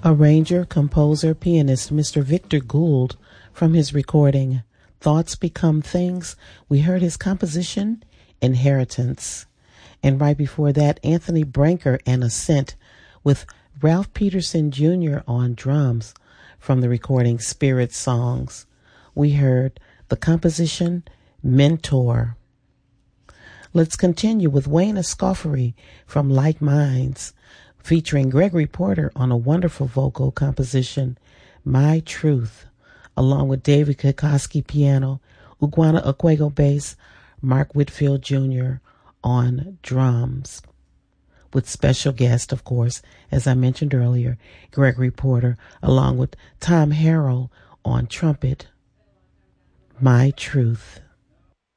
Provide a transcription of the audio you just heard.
Arranger, composer, pianist Mr. Victor Gould, from his recording Thoughts Become Things, we heard his composition Inheritance. And right before that, Anthony Branker and Ascent with Ralph Peterson Jr. on drums from the recording Spirit Songs. We heard the composition Mentor. Let's continue with Wayne Escoffery from Like Minds, featuring Gregory Porter on a wonderful vocal composition, My Truth, along with David Kikoski piano, Iguana Okwego bass, Mark Whitfield Jr. on drums, with special guest, of course, as I mentioned earlier, Gregory Porter, along with Tom Harrell on trumpet. My Truth.